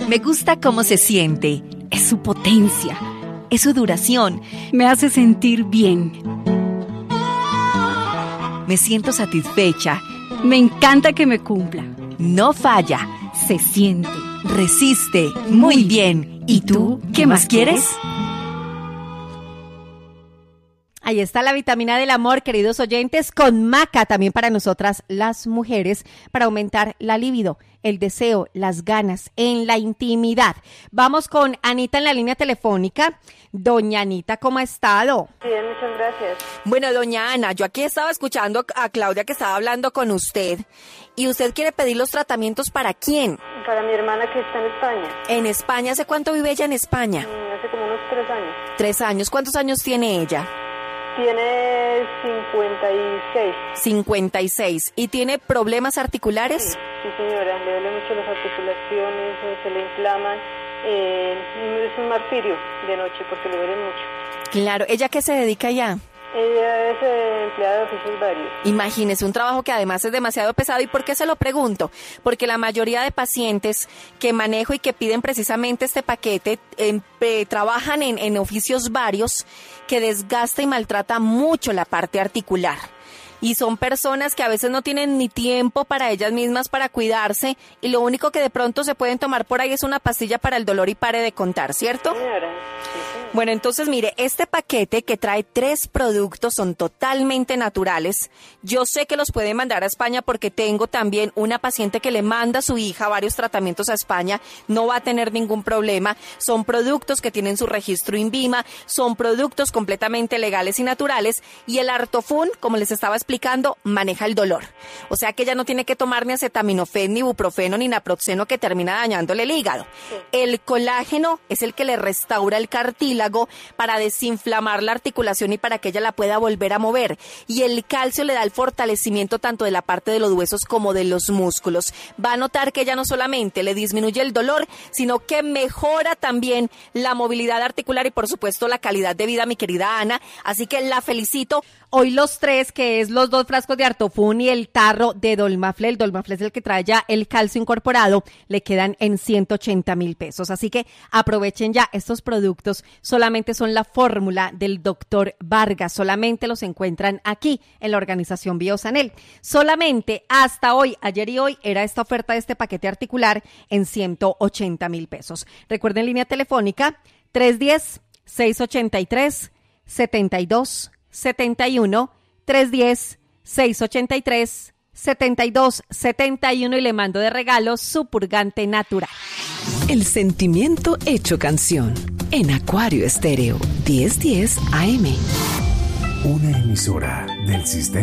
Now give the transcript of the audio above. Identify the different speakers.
Speaker 1: Me gusta cómo se siente.
Speaker 2: Es su potencia.
Speaker 1: Es su duración.
Speaker 2: Me hace sentir bien.
Speaker 1: Me siento satisfecha.
Speaker 2: Me encanta que me cumpla.
Speaker 1: No falla.
Speaker 2: Se siente.
Speaker 1: Resiste. Muy bien. ¿Y tú? ¿Qué más quieres?
Speaker 3: Ahí está la vitamina del amor, queridos oyentes, con maca también para nosotras las mujeres, para aumentar la libido, el deseo, las ganas en la intimidad. Vamos con Anita en la línea telefónica. Doña Anita, ¿cómo ha estado?
Speaker 4: Bien, muchas gracias.
Speaker 3: Bueno, doña Ana, yo aquí estaba escuchando a Claudia que estaba hablando con usted y usted quiere pedir los tratamientos ¿para quién?
Speaker 4: Para mi hermana que está en España.
Speaker 3: ¿En España? ¿Hace cuánto vive ella en España?
Speaker 4: Hace como unos 3 años.
Speaker 3: 3 años. ¿Cuántos años tiene ella?
Speaker 4: Tiene 56.
Speaker 3: 56. ¿Y tiene problemas articulares?
Speaker 4: Sí, señora, le duelen mucho las articulaciones, se le inflaman. Es un martirio de noche porque le duele mucho.
Speaker 3: Claro, ¿ella a qué se dedica ya?
Speaker 4: Ella es empleada de oficios varios.
Speaker 3: Imagínese, un trabajo que además es demasiado pesado. ¿Y por qué se lo pregunto? Porque la mayoría de pacientes que manejo y que piden precisamente este paquete trabajan en oficios varios que desgasta y maltrata mucho la parte articular. Y son personas que a veces no tienen ni tiempo para ellas mismas para cuidarse y lo único que de pronto se pueden tomar por ahí es una pastilla para el dolor y pare de contar, ¿cierto?
Speaker 4: Señora, sí.
Speaker 3: Bueno, entonces mire, este paquete que trae 3 productos son totalmente naturales. Yo sé que los puede mandar a España porque tengo también una paciente que le manda a su hija varios tratamientos a España. No va a tener ningún problema. Son productos que tienen su registro INVIMA, son productos completamente legales y naturales. Y el Artofun, como les estaba explicando, maneja el dolor. O sea que ella no tiene que tomar ni acetaminofén, ni ibuprofeno, ni naproxeno que termina dañándole el hígado.
Speaker 4: Sí.
Speaker 3: El colágeno es el que le restaura el cartílago para desinflamar la articulación y para que ella la pueda volver a mover. Y el calcio le da el fortalecimiento tanto de la parte de los huesos como de los músculos. Va a notar que ella no solamente le disminuye el dolor, sino que mejora también la movilidad articular y por supuesto la calidad de vida, mi querida Ana. Así que la felicito. Hoy los 3, que es los 2 frascos de Artofun y el tarro de Dolmafle. El Dolmafle es el que trae ya el calcio incorporado. Le quedan en 180,000 pesos. Así que aprovechen ya estos productos. Solamente son la fórmula del doctor Vargas. Solamente los encuentran aquí en la organización Biosanel. Solamente hasta hoy, ayer y hoy, era esta oferta de este paquete articular en 180,000 pesos. Recuerden línea telefónica 310-683-7271, 310-683-7271 y le mando de regalo su purgante natural.
Speaker 5: El sentimiento hecho canción en Acuario Estéreo 1010 AM.
Speaker 6: Una emisora del sistema